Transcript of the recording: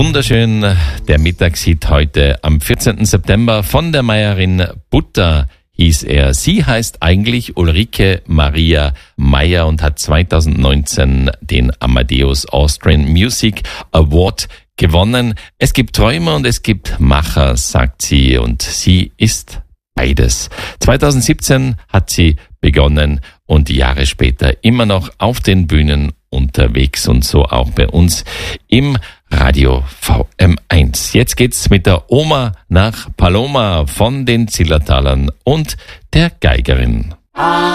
Wunderschön, der Mittagshit heute am 14. September von der Meierin Butter hieß er. Sie heißt eigentlich Ulrike Maria Meyer und hat 2019 den Amadeus Austrian Music Award gewonnen. Es gibt Träumer und es gibt Macher, sagt sie, und sie ist beides. 2017 hat sie begonnen und Jahre später immer noch auf den Bühnen unterwegs und so auch bei uns im Radio VM1. Jetzt geht's mit der Oma nach Paloma von den Zillertalern und der Geigerin.